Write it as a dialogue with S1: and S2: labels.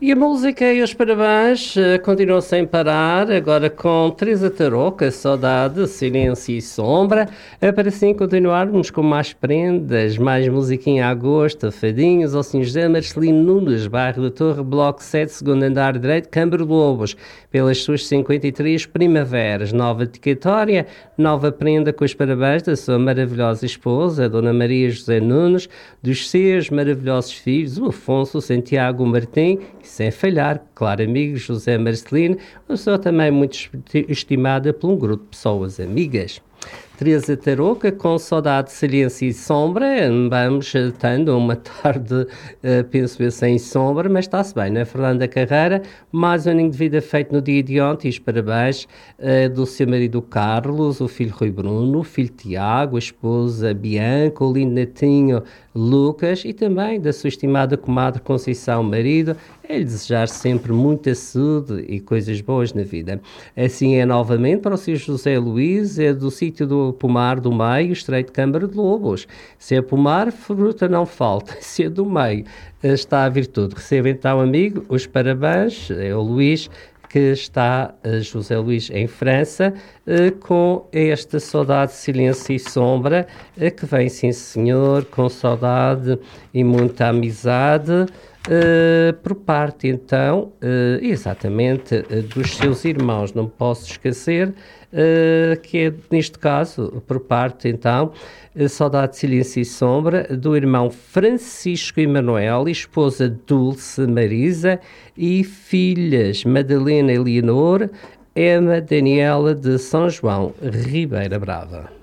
S1: E a música e os parabéns continuam sem parar, agora com Teresa Tarouca, Saudade, Silêncio e Sombra, para assim continuarmos com mais prendas, mais musiquinha a gosto, fadinhos, ao Sr. José Marcelino Nunes, bairro da Torre, bloco 7, segundo andar direito, Câmara de Lobos, pelas suas 53 primaveras, nova dedicatória, nova prenda com os parabéns da sua maravilhosa esposa, Dona Maria José Nunes, dos seus maravilhosos filhos, o Afonso, o Santiago, o Martim, sem falhar, claro amigo, José Marcelino, uma pessoa também muito estimada por um grupo de pessoas amigas. Teresa Tarouca, com Saudade, Silêncio e Sombra, vamos tendo uma tarde, penso eu, sem sombra, mas está-se bem, não é? Fernanda Carreira, mais um aninho de vida feito no dia de ontem, e os parabéns do seu marido Carlos, o filho Rui Bruno, o filho Tiago, a esposa Bianca, o lindo netinho Lucas e também da sua estimada comadre Conceição, marido, lhe desejar sempre muita saúde e coisas boas na vida. Assim é novamente para o Sr. José Luís, é do sítio do Pomar do Meio, Estreito de Câmara de Lobos. Se é pomar, fruta não falta. Se é do meio, está a virtude. Receba então, amigo, os parabéns, é o Luís, que está, José Luís, em França, com esta saudade, silêncio e sombra, que vem, sim senhor, com saudade e muita amizade, por parte, então, exatamente, dos seus irmãos. Não posso esquecer que é, neste caso, por parte, então, saudade, silêncio e sombra, do irmão Francisco Emanuel, esposa Dulce Marisa e filhas Madalena Eleonor, Emma Daniela de São João, Ribeira Brava.